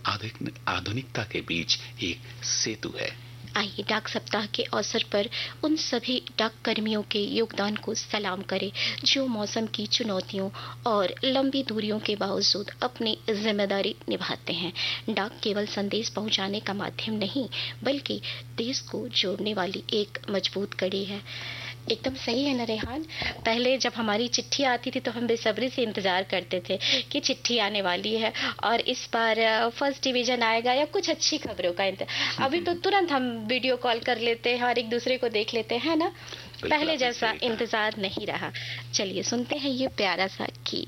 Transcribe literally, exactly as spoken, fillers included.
आधुनिक आधुनिकता के बीच एक सेतु है। आइए डाक सप्ताह के अवसर पर उन सभी डाक कर्मियों के योगदान को सलाम करें जो मौसम की चुनौतियों और लंबी दूरियों के बावजूद अपनी जिम्मेदारी निभाते हैं। डाक केवल संदेश पहुंचाने का माध्यम नहीं, बल्कि देश को जोड़ने वाली एक मजबूत कड़ी है। एकदम सही है ना रेहान? पहले जब हमारी चिट्ठी आती थी तो हम बेसब्री से इंतजार करते थे कि चिट्ठी आने वाली है और इस बार फर्स्ट डिवीजन आएगा या कुछ अच्छी खबरों का इंतजार। अभी तो तुरंत हम वीडियो कॉल कर लेते हैं और एक दूसरे को देख लेते हैं ना। पहले जैसा इंतजार नहीं रहा। चलिए सुनते हैं ये प्यारा सा गीत।